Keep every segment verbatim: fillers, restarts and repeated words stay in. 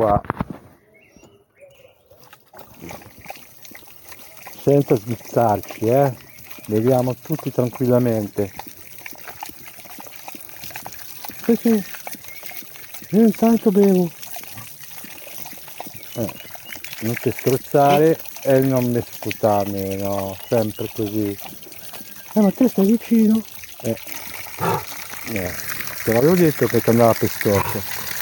qua, senza sbizzarci, eh? Beviamo tutti tranquillamente. Sì, sì, io intanto bevo. Eh, non ti strozzare e non mi sputarmi, no, sempre così. Eh, ma te stai vicino? Eh, eh, te l'avevo detto che ti andava per storto.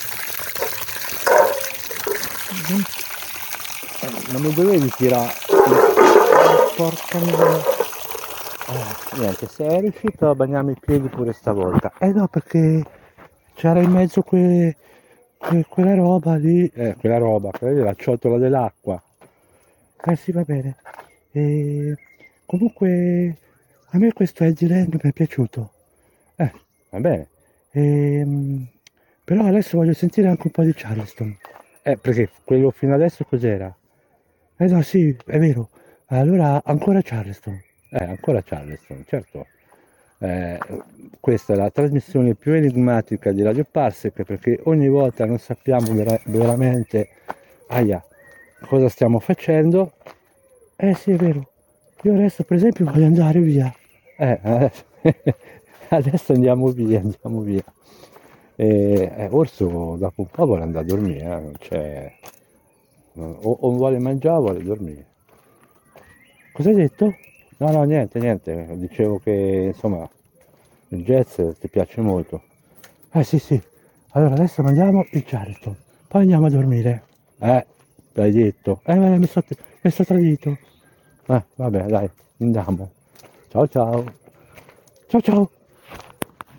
Eh, non mi dovevi tirare. Porca miseria. Eh, niente, sei riuscito a bagnarmi i piedi pure stavolta. Eh no, perché c'era in mezzo que, que- quella roba lì. Eh, quella roba, quella lì, la ciotola dell'acqua. Eh sì, va bene. E comunque a me questo Edgeland mi è piaciuto. Eh, va bene. Ehm, però adesso voglio sentire anche un po' di Charleston. Eh, perché quello fino adesso cos'era? Eh no, sì, è vero. Allora ancora Charleston. Eh, ancora Charleston, certo. Eh, questa è la trasmissione più enigmatica di Radio Parsec perché ogni volta non sappiamo vera- veramente aia, cosa stiamo facendo. Eh sì, è vero. Io adesso per esempio voglio andare via. Eh, adesso, adesso andiamo via, andiamo via. E, eh, Orso dopo un po' vuole andare a dormire, eh, non c'è... O, o vuole mangiare o vuole dormire. Cosa hai detto? No, no, niente, niente. Dicevo che insomma il jazz ti piace molto. Eh sì, sì. Allora adesso mandiamo il Charleston. Poi andiamo a dormire. Eh, l'hai detto. Eh, mi sono mi so tradito. Eh, vabbè, dai, andiamo. Ciao ciao. Ciao ciao.